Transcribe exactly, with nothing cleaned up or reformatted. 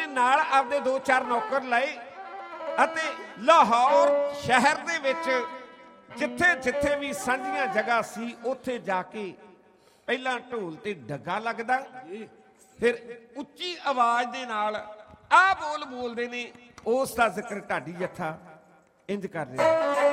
ਨਾਲ ਆਪਦੇ ਦੋ ਚਾਰ ਨੌਕਰ ਲਏ ਅਤੇ ਲਾਹੌਰ ਸ਼ਹਿਰ ਦੇ ਵਿੱਚ ਜਿੱਥੇ ਜਿੱਥੇ ਵੀ ਸਾਂਝੀਆਂ ਜਗ੍ਹਾ ਸੀ ਉੱਥੇ ਜਾ ਕੇ ਪਹਿਲਾਂ ਢੋਲ ਤੇ ਡੱਗਾ ਲੱਗਦਾ, ਫਿਰ ਉੱਚੀ ਆਵਾਜ਼ ਦੇ ਨਾਲ ਆਹ ਬੋਲ ਬੋਲਦੇ ਨੇ, ਉਸ ਦਾ ਜ਼ਿਕਰ ਢਾਡੀ ਜੱਥਾ ਇੰਜ ਕਰ ਰਿਹਾ।